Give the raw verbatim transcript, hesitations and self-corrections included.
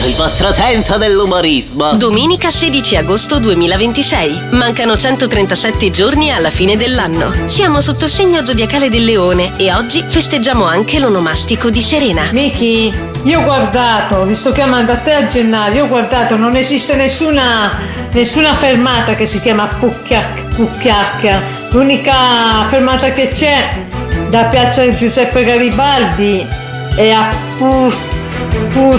avuto il vostro senso dell'umorismo. Domenica sedici agosto duemilaventisei. Mancano centotrentasette giorni alla fine dell'anno. Siamo sotto il segno zodiacale del Leone e oggi festeggiamo anche l'onomastico di Serena. Miki, io ho guardato, visto che manda a te a gennaio, ho guardato, non esiste nessuna, nessuna fermata che si chiama Pucchiac, Pucchiacchia. L'unica fermata che c'è da Piazza Giuseppe Garibaldi è a Pur, Pur,